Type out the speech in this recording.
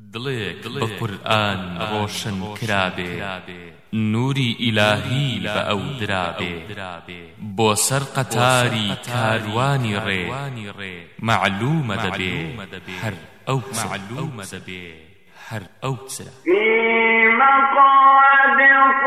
دڵێک بە قورئان ڕۆشن کرابێ نوری ئیلاهی بە ئەو درابێ بۆ سەر قەتاری کاروانی ڕێ معلومە دەبێ هەر ئەو معلومە دەبێ هەر ئەو